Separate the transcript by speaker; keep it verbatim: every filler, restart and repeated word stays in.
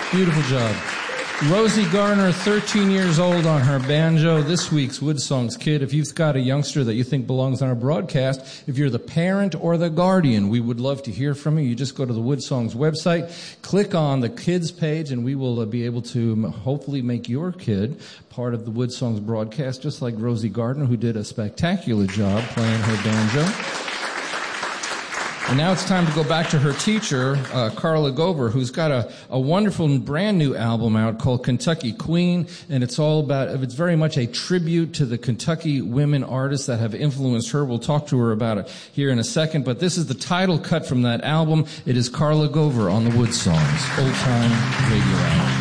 Speaker 1: Beautiful job. Rosie Garner, thirteen years old on her banjo, this week's Wood Songs Kid. If you've got a youngster that you think belongs on our broadcast, if you're the parent or the guardian, we would love to hear from you. You just go to the Wood Songs website, click on the kids page, and we will uh, be able to hopefully make your kid part of the Wood Songs broadcast, just like Rosie Gardner, who did a spectacular job playing her banjo. And now it's time to go back to her teacher, uh, Carla Gover, who's got a, a wonderful and brand new album out called Kentucky Queen, and it's all about, it's very much a tribute to the Kentucky women artists that have influenced her. We'll talk to her about it here in a second, but this is the title cut from that album. It is Carla Gover on the Wood Songs, Old Time Radio Hour.